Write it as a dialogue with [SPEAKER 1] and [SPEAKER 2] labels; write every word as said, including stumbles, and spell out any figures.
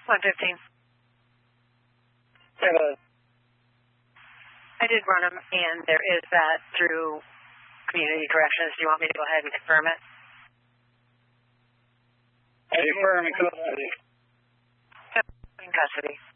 [SPEAKER 1] one fifteen.
[SPEAKER 2] Seven.
[SPEAKER 1] I did run them, and there is that through Community Corrections. Do you want me to go ahead and confirm it?
[SPEAKER 2] I confirm in custody.
[SPEAKER 1] In custody.